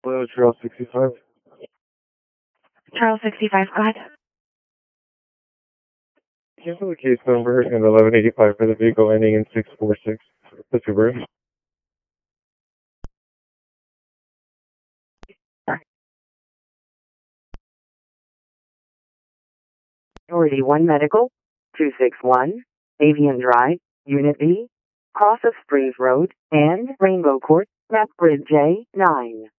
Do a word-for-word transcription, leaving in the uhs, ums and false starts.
Hello, Charles sixty-five. Charles sixty-five, go ahead. Cancel the case number and eleven eighty-five for the vehicle ending in six four six. The Subaru. Priority one Medical, two six one, Avian Drive, Unit B, Cross of Springs Road, and Rainbow Court, Map Grid J nine.